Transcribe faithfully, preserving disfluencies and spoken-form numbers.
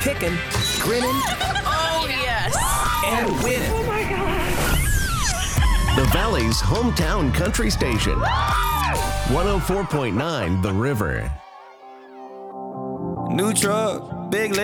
picking, grinning, Oh, yes. and winning. Oh my God. The Valley's hometown country station. one oh four point nine The River. New truck, big leg.